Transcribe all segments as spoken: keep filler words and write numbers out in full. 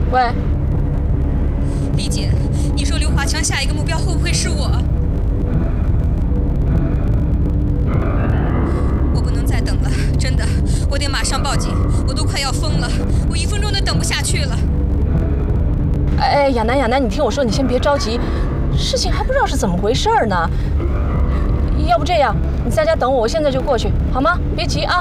喂， 丽姐，你说刘华强下一个目标会不会是我？我不能再等了，真的，我得马上报警，我都快要疯了，我一分钟都等不下去了。 哎，亚楠，亚楠，你听我说，你先别着急，事情还不知道是怎么回事呢。要不这样，你在家等我，我现在就过去，好吗？别急啊。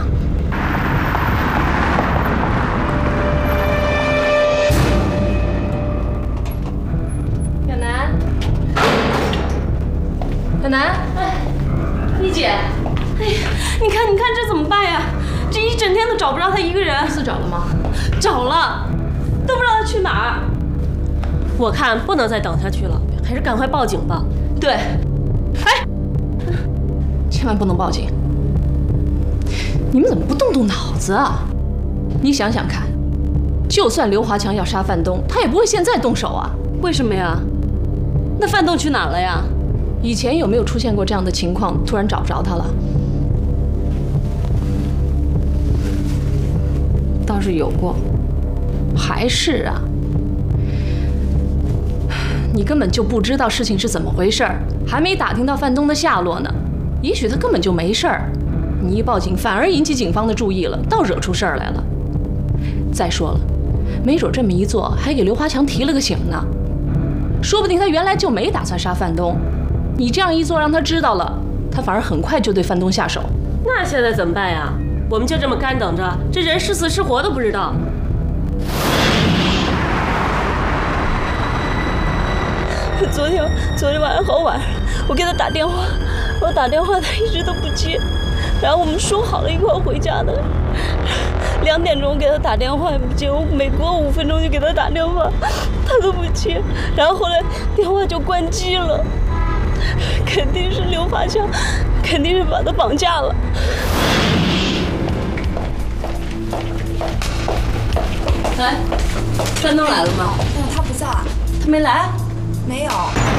亚楠，亚楠，哎，丽姐， 哎呀，你看，你看这怎么办呀？这一整天都找不着他一个人。 第四找了吗？ 找了，都不知道他去哪儿。我看不能再等下去了，还是赶快报警吧。 对，哎，千万不能报警！你们怎么不动动脑子啊？你想想看，就算刘华强要杀范东，他也不会现在动手啊。 为什么呀？那范东去哪儿了呀？ 以前有没有出现过这样的情况，突然找不着他了？倒是有过，还是啊。你根本就不知道事情是怎么回事儿，还没打听到范东的下落呢。也许他根本就没事儿，你一报警反而引起警方的注意了，倒惹出事儿来了。再说了，没准这么一做还给刘华强提了个醒呢。说不定他原来就没打算杀范东，你这样一做让他知道了，他反而很快就对范东下手。 那现在怎么办呀？我们就这么干等着，这人是死是活都不知道。昨天昨天晚上好晚，我给他打电话，我打电话他一直都不接，然后我们说好了一块回家的，两点钟给他打电话也不接，我每隔五分钟就给他打电话，他都不接，然后后来电话就关机了，肯定是刘华强，肯定是把他绑架了。 哎，范东来了吗？ 嗯，他不在， 他没来。 没有。